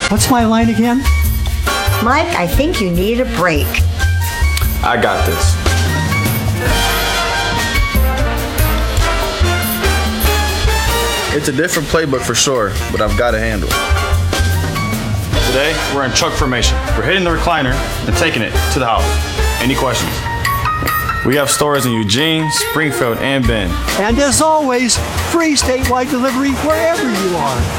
What's my line again? Mike, I think you need a break. I got this. It's a different playbook for sure, but I've got to handle it. Today, we're in truck formation. We're hitting the recliner and taking it to the house. Any questions? We have stores in Eugene, Springfield, and Bend. And as always, free statewide delivery wherever you are.